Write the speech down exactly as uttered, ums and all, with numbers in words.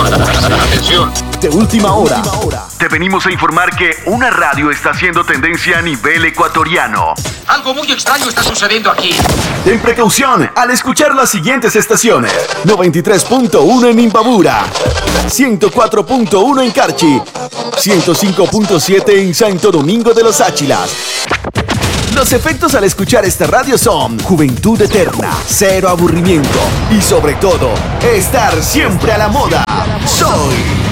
Atención. De última hora. Te venimos a informar que una radio está haciendo tendencia a nivel ecuatoriano. Algo muy extraño está sucediendo aquí. Ten precaución al escuchar las siguientes estaciones. noventa y tres punto uno en Imbabura, ciento cuatro punto uno en Carchi, ciento cinco punto siete en Santo Domingo de los Áchilas. Los efectos al escuchar esta radio son juventud eterna, cero aburrimiento y sobre todo, estar siempre a la moda. Soy